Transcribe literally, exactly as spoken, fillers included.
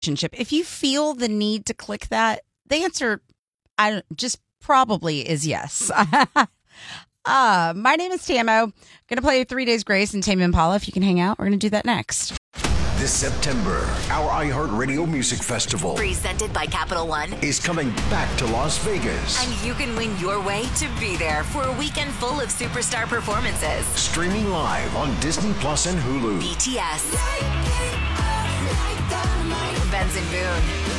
relationship. If you feel the need to click that, the answer I just probably is yes. uh, my name is Tamo. I'm going to play Three Days Grace and Tame Impala. If you can hang out, we're going to do that next. This September, our iHeartRadio Music Festival, presented by Capital One, is coming back to Las Vegas. And you can win your way to be there for a weekend full of superstar performances. Streaming live on Disney Plus and Hulu. B T S, Benson Boone,